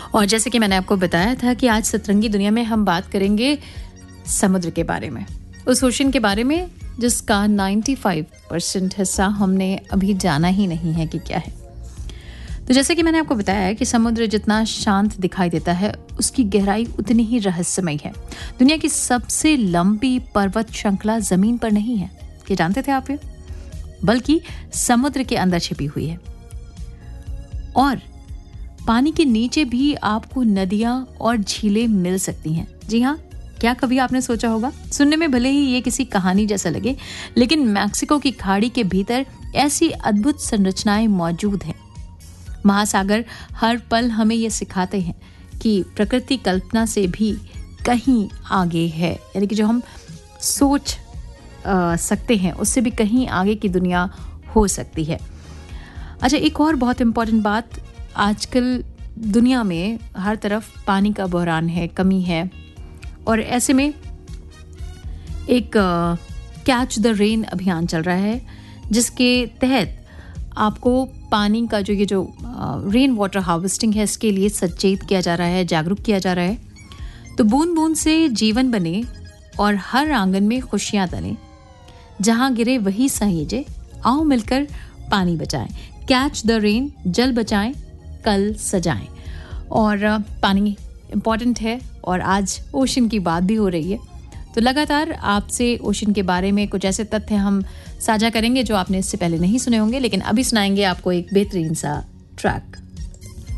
और जैसे कि मैंने आपको बताया था कि आज सतरंगी दुनिया में हम बात करेंगे समुद्र के बारे में, उस ओशन के बारे में जिसका 95% हिस्सा हमने अभी जाना ही नहीं है कि क्या है। तो जैसे कि मैंने आपको बताया है कि समुद्र जितना शांत दिखाई देता है उसकी गहराई उतनी ही रहस्यमयी है। दुनिया की सबसे लंबी पर्वत श्रृंखला जमीन पर नहीं है, क्या जानते थे आप ये? बल्कि समुद्र के अंदर छिपी हुई है। और पानी के नीचे भी आपको नदियां और झीलें मिल सकती हैं। जी हाँ, क्या कभी आपने सोचा होगा? सुनने में भले ही ये किसी कहानी जैसा लगे, लेकिन मैक्सिको की खाड़ी के भीतर ऐसी अद्भुत संरचनाएं मौजूद हैं। महासागर हर पल हमें ये सिखाते हैं कि प्रकृति कल्पना से भी कहीं आगे है, यानी कि जो हम सोच सकते हैं उससे भी कहीं आगे की दुनिया हो सकती है। अच्छा, एक और बहुत इम्पॉर्टेंट बात, आजकल दुनिया में हर तरफ पानी का बहरान है, कमी है, और ऐसे में एक कैच द रेन अभियान चल रहा है जिसके तहत आपको पानी का जो रेन वाटर हार्वेस्टिंग है इसके लिए सचेत किया जा रहा है, जागरूक किया जा रहा है। तो बूंद बूंद से जीवन बने और हर आंगन में खुशियां तने, जहां गिरे वही सहेजे, आओ मिलकर पानी बचाएं। कैच द रेन, जल बचाएं, कल सजाएं। और पानी इम्पॉर्टेंट है और आज ओशन की बात भी हो रही है, तो लगातार आपसे ओशन के बारे में कुछ ऐसे तथ्य हम साझा करेंगे जो आपने इससे पहले नहीं सुने होंगे। लेकिन अभी सुनाएंगे आपको एक बेहतरीन सा ट्रैक।